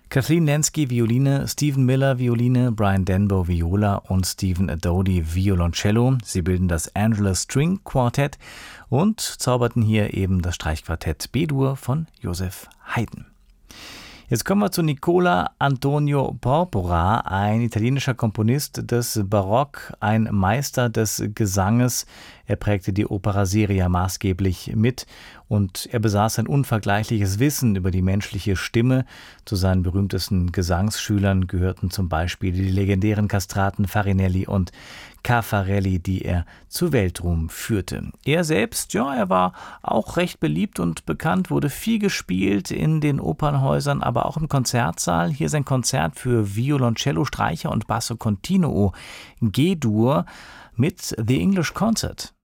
Kathleen Lansky, Violine, Stephen Miller, Violine, Brian Denbo, Viola und Stephen Adodi, Violoncello. Sie bilden das Angela String Quartet und zauberten hier eben das Streichquartett B-Dur von Joseph Haydn. Jetzt kommen wir zu Nicola Antonio Porpora, ein italienischer Komponist des Barock, ein Meister des Gesanges. Er prägte die Opera seria maßgeblich mit und er besaß ein unvergleichliches Wissen über die menschliche Stimme. Zu seinen berühmtesten Gesangsschülern gehörten zum Beispiel die legendären Kastraten Farinelli und Caffarelli, die er zu Weltruhm führte. Er selbst, er war auch recht beliebt und bekannt, wurde viel gespielt in den Opernhäusern, aber auch im Konzertsaal. Hier sein Konzert für Violoncello, Streicher und Basso Continuo G-Dur mit The English Concert.